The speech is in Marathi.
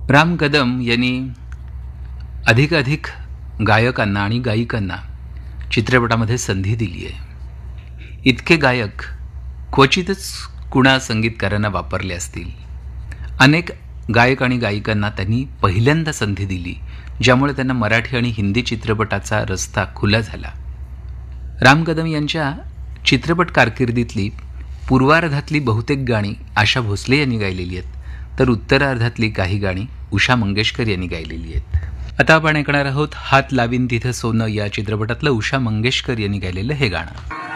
राम कदम यांनी अधिकाधिक गायकांना आणि गायिकांना चित्रपटामध्ये संधी दिली आहे. इतके गायक क्वचितच कुणा संगीतकारांना वापरले असतील. अनेक गायक आणि गायिकांना त्यांनी पहिल्यांदा संधी दिली, ज्यामुळे त्यांना मराठी आणि हिंदी चित्रपटाचा रस्ता खुला झाला. राम कदम यांच्या चित्रपट कारकिर्दीतली पूर्वार्धातली बहुतेक गाणी आशा भोसले यांनी गायलेली आहेत, तर उत्तरार्धातली काही गाणी उषा मंगेशकर यांनी गायलेली आहेत. आता आपण ऐकणार आहोत हात लावीन तिथं सोनं या चित्रपटातलं उषा मंगेशकर यांनी गायलेलं हे गाणं.